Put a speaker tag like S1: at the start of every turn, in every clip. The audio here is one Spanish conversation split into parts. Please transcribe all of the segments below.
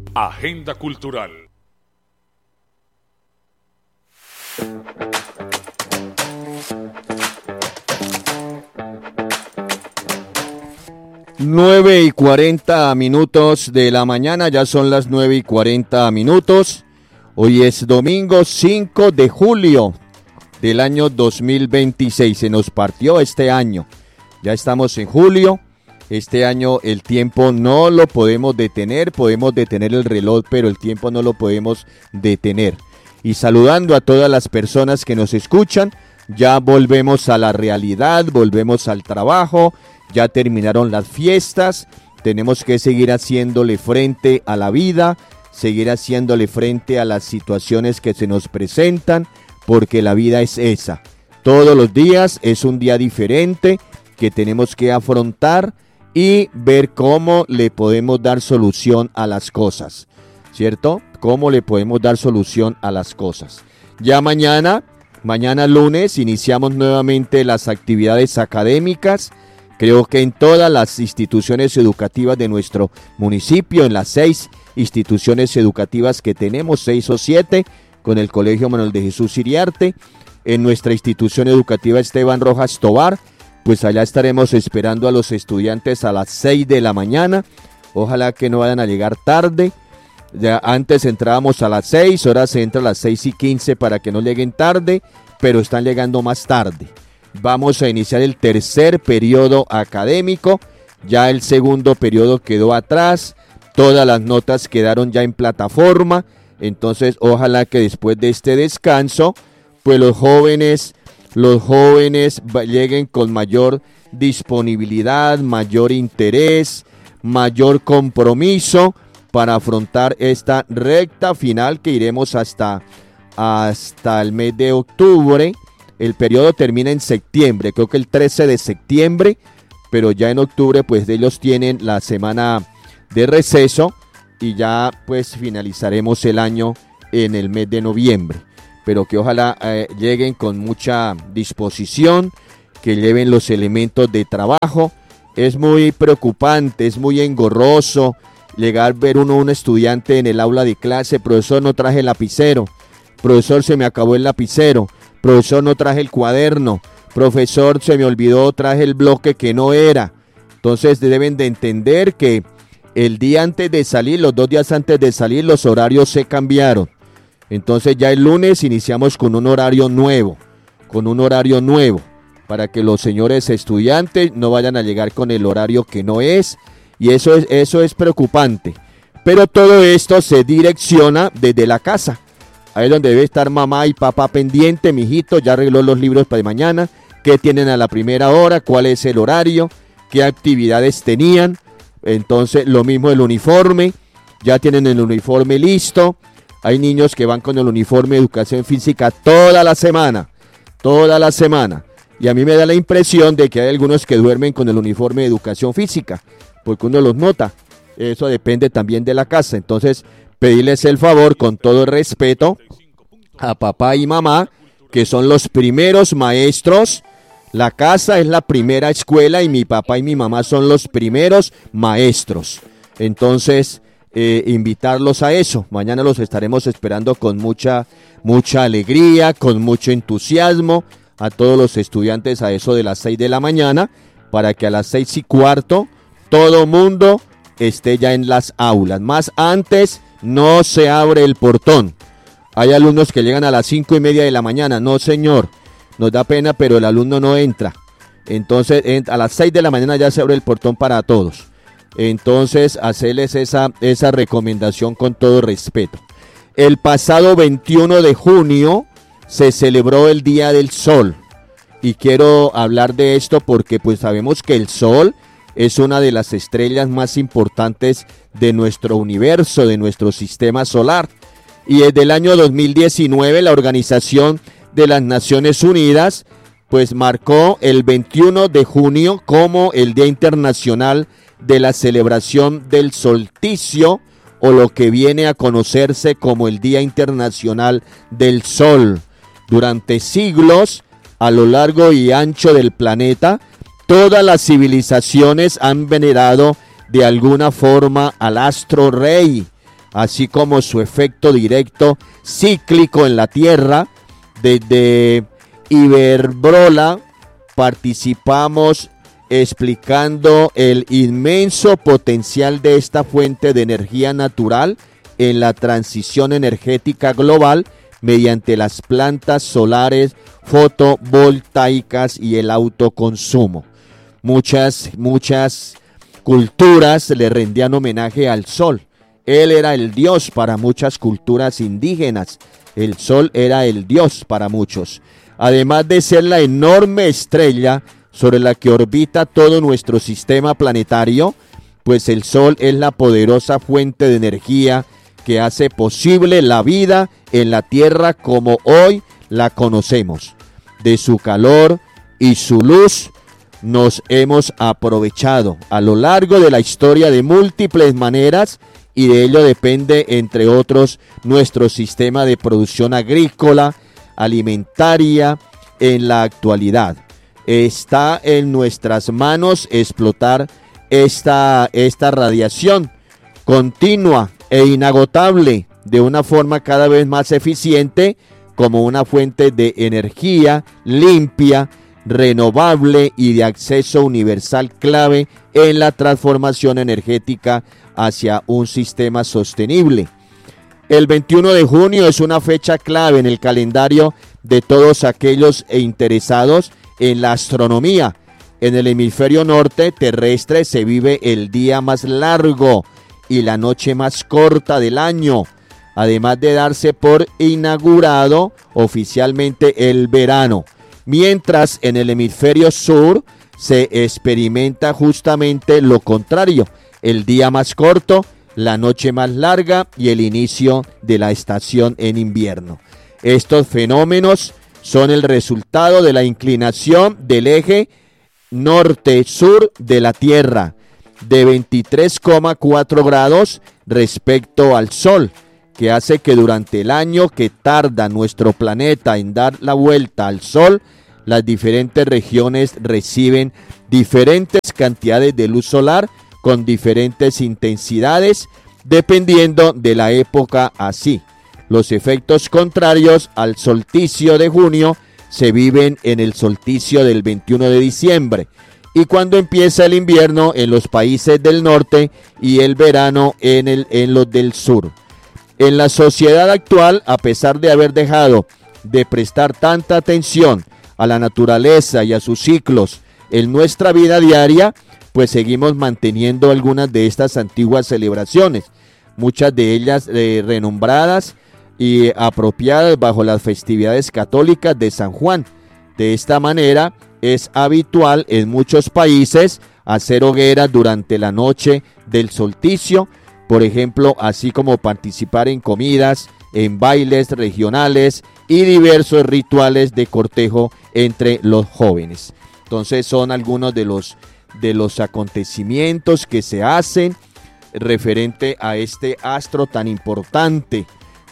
S1: Agenda Cultural.
S2: Nueve y 40 minutos de la mañana, ya son las 9:40. Hoy es domingo 5 de julio del año 2026. Se nos partió este año. Ya estamos en julio. Este año el tiempo no lo podemos detener. Podemos detener el reloj, pero el tiempo no lo podemos detener. Y saludando a todas las personas que nos escuchan, ya volvemos a la realidad, volvemos al trabajo. Ya terminaron las fiestas, tenemos que seguir haciéndole frente a la vida, seguir haciéndole frente a las situaciones que se nos presentan, porque la vida es esa. Todos los días es un día diferente que tenemos que afrontar y ver cómo le podemos dar solución a las cosas, ¿cierto? Cómo le podemos dar solución a las cosas. Ya mañana lunes, iniciamos nuevamente las actividades académicas. Creo que en todas las instituciones educativas de nuestro municipio, en las 6 instituciones educativas que tenemos, 6 o 7, con el Colegio Manuel de Jesús Iriarte, en nuestra institución educativa Esteban Rojas Tovar, pues allá estaremos esperando a los estudiantes a las 6 de la mañana. Ojalá que no vayan a llegar tarde. Ya antes entrábamos a las 6, ahora se entra a las 6:15 para que no lleguen tarde, pero están llegando más tarde. Vamos a iniciar el tercer periodo académico, ya el segundo periodo quedó atrás, todas las notas quedaron ya en plataforma, entonces ojalá que después de este descanso, pues los jóvenes lleguen con mayor disponibilidad, mayor interés, mayor compromiso para afrontar esta recta final que iremos hasta el mes de octubre. El periodo termina en septiembre, creo que el 13 de septiembre, pero ya en octubre pues ellos tienen la semana de receso y ya pues finalizaremos el año en el mes de noviembre. Pero que ojalá lleguen con mucha disposición, que lleven los elementos de trabajo. Es muy preocupante, es muy engorroso llegar a ver un estudiante en el aula de clase: profesor, no traje el lapicero, profesor, se me acabó el lapicero, profesor, no traje el cuaderno, profesor, se me olvidó, traje el bloque que no era. Entonces deben de entender que el día antes de salir, los 2 días antes de salir, los horarios se cambiaron. Entonces ya el lunes iniciamos con un horario nuevo, para que los señores estudiantes no vayan a llegar con el horario que no es, y eso es preocupante. Pero todo esto se direcciona desde la casa. Ahí es donde debe estar mamá y papá pendiente: mijito, ya arregló los libros para mañana, qué tienen a la primera hora, cuál es el horario, qué actividades tenían. Entonces lo mismo el uniforme, ya tienen el uniforme listo. Hay niños que van con el uniforme de educación física toda la semana, y a mí me da la impresión de que hay algunos que duermen con el uniforme de educación física, porque uno los nota. Eso depende también de la casa. Entonces pedirles el favor, con todo el respeto, a papá y mamá, que son los primeros maestros. La casa es la primera escuela y mi papá y mi mamá son los primeros maestros. Entonces, invitarlos a eso. Mañana los estaremos esperando con mucha alegría, con mucho entusiasmo, a todos los estudiantes a eso de las 6 de la mañana, para que a las 6:15 todo mundo esté ya en las aulas. Más antes no se abre el portón. Hay alumnos que llegan a las 5:30 de la mañana. No, señor, nos da pena, pero el alumno no entra. Entonces a las 6 de la mañana ya se abre el portón para todos. Entonces hacerles esa recomendación con todo respeto. El pasado 21 de junio se celebró el Día del Sol. Y quiero hablar de esto porque pues sabemos que el Sol es una de las estrellas más importantes de nuestro universo, de nuestro sistema solar. Y desde el año 2019 la Organización de las Naciones Unidas pues marcó el 21 de junio como el Día Internacional de la Celebración del Solsticio, o lo que viene a conocerse como el Día Internacional del Sol. Durante siglos, a lo largo y ancho del planeta, todas las civilizaciones han venerado de alguna forma al astro rey, así como su efecto directo cíclico en la Tierra. Desde Iberdrola participamos explicando el inmenso potencial de esta fuente de energía natural en la transición energética global mediante las plantas solares fotovoltaicas y el autoconsumo. Muchas culturas le rendían homenaje al sol. Él era el dios para muchas culturas indígenas. El sol era el dios para muchos. Además de ser la enorme estrella sobre la que orbita todo nuestro sistema planetario, pues el sol es la poderosa fuente de energía que hace posible la vida en la Tierra como hoy la conocemos. De su calor y su luz nos hemos aprovechado a lo largo de la historia de múltiples maneras, y de ello depende, entre otros, nuestro sistema de producción agrícola, alimentaria en la actualidad. Está en nuestras manos explotar esta radiación continua e inagotable de una forma cada vez más eficiente como una fuente de energía limpia, renovable y de acceso universal clave en la transformación energética hacia un sistema sostenible. El 21 de junio es una fecha clave en el calendario de todos aquellos interesados en la astronomía. En el hemisferio norte terrestre se vive el día más largo y la noche más corta del año, además de darse por inaugurado oficialmente el verano, mientras en el hemisferio sur se experimenta justamente lo contrario, el día más corto, la noche más larga y el inicio de la estación en invierno. Estos fenómenos son el resultado de la inclinación del eje norte-sur de la Tierra, de 23,4 grados respecto al Sol, que hace que durante el año que tarda nuestro planeta en dar la vuelta al Sol, las diferentes regiones reciben diferentes cantidades de luz solar con diferentes intensidades, dependiendo de la época así. Los efectos contrarios al solsticio de junio se viven en el solsticio del 21 de diciembre y cuando empieza el invierno en los países del norte y el verano en los del sur. En la sociedad actual, a pesar de haber dejado de prestar tanta atención a la naturaleza y a sus ciclos en nuestra vida diaria, pues seguimos manteniendo algunas de estas antiguas celebraciones, muchas de ellas renombradas y apropiadas bajo las festividades católicas de San Juan. De esta manera es habitual en muchos países hacer hogueras durante la noche del solsticio, por ejemplo, así como participar en comidas, en bailes regionales y diversos rituales de cortejo entre los jóvenes. Entonces son algunos de los acontecimientos que se hacen referente a este astro tan importante.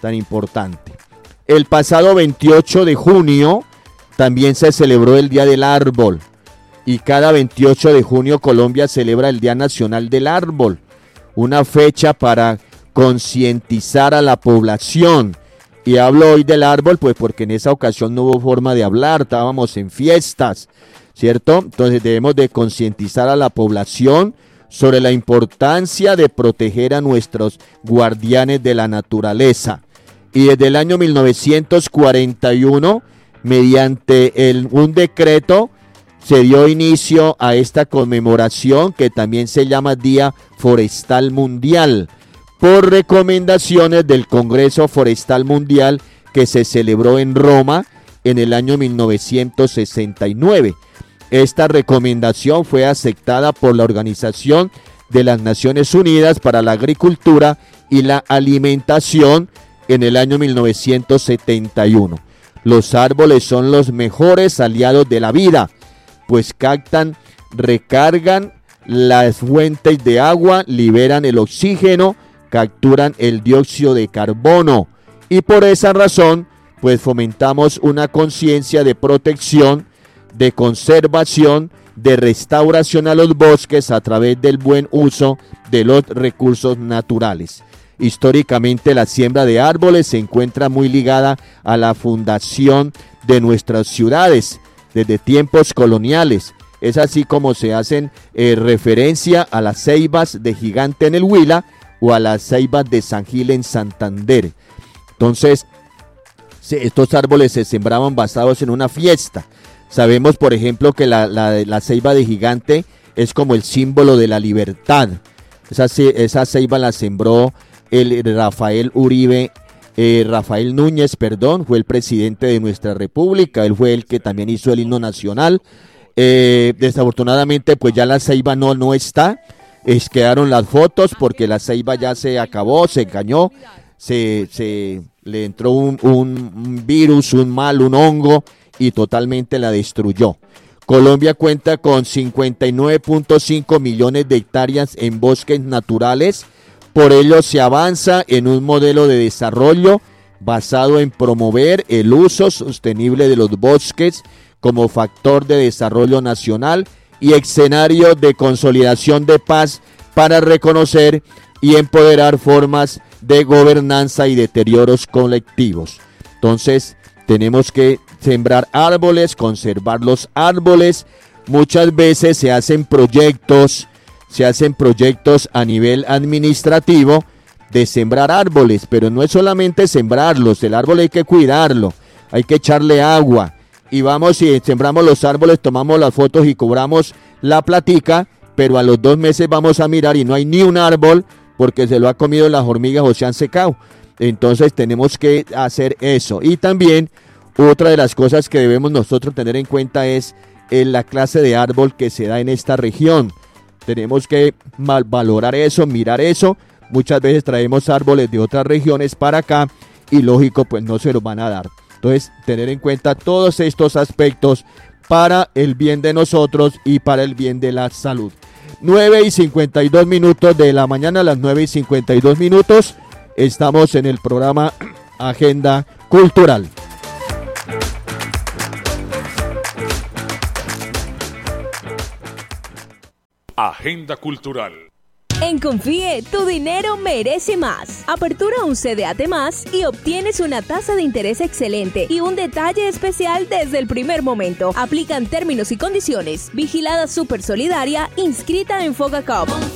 S2: El pasado 28 de junio también se celebró el Día del Árbol y cada 28 de junio Colombia celebra el Día Nacional del Árbol, una fecha para concientizar a la población. Y hablo hoy del árbol pues porque en esa ocasión no hubo forma de hablar, estábamos en fiestas, ¿cierto? Entonces debemos de concientizar a la población sobre la importancia de proteger a nuestros guardianes de la naturaleza. Y desde el año 1941, mediante un decreto, se dio inicio a esta conmemoración que también se llama Día Forestal Mundial, por recomendaciones del Congreso Forestal Mundial que se celebró en Roma en el año 1969. Esta recomendación fue aceptada por la Organización de las Naciones Unidas para la Agricultura y la Alimentación en el año 1971. Los árboles son los mejores aliados de la vida, pues recargan las fuentes de agua, liberan el oxígeno, capturan el dióxido de carbono y por esa razón pues fomentamos una conciencia de protección, de conservación, de restauración a los bosques a través del buen uso de los recursos naturales. Históricamente la siembra de árboles se encuentra muy ligada a la fundación de nuestras ciudades desde tiempos coloniales. Es así como se hacen referencia a las ceibas de Gigante en el Huila o a las ceibas de San Gil en Santander. Entonces, estos árboles se sembraban basados en una fiesta. Sabemos, por ejemplo, que la ceiba de Gigante es como el símbolo de la libertad. Esa ceiba la sembró el Rafael Núñez, fue el presidente de nuestra república. Él fue el que también hizo el himno nacional. Desafortunadamente, pues ya la ceiba no está. Quedaron las fotos porque la ceiba ya se acabó, se engañó, le entró un virus, un hongo y totalmente la destruyó. Colombia cuenta con 59.5 millones de hectáreas en bosques naturales. Por ello se avanza en un modelo de desarrollo basado en promover el uso sostenible de los bosques como factor de desarrollo nacional y escenario de consolidación de paz para reconocer y empoderar formas de gobernanza y deterioros colectivos. Entonces, tenemos que sembrar árboles, conservar los árboles. Muchas veces se hacen proyectos a nivel administrativo de sembrar árboles, pero no es solamente sembrarlos, el árbol hay que cuidarlo, hay que echarle agua. Y vamos y sembramos los árboles, tomamos las fotos y cobramos la platica, pero a los 2 meses vamos a mirar y no hay ni un árbol porque se lo ha comido las hormigas o se han secado. Entonces tenemos que hacer eso. Y también otra de las cosas que debemos nosotros tener en cuenta es la clase de árbol que se da en esta región. Tenemos que valorar eso, mirar eso. Muchas veces traemos árboles de otras regiones para acá y lógico, pues no se los van a dar. Entonces, tener en cuenta todos estos aspectos para el bien de nosotros y para el bien de la salud. 9:52 de la mañana, a las 9:52, estamos en el programa Agenda Cultural.
S1: Agenda Cultural.
S3: En Confíe, tu dinero merece más. Apertura un CDAT más y obtienes una tasa de interés excelente y un detalle especial desde el primer momento. Aplican términos y condiciones. Vigilada Super Solidaria, inscrita en Fogacop.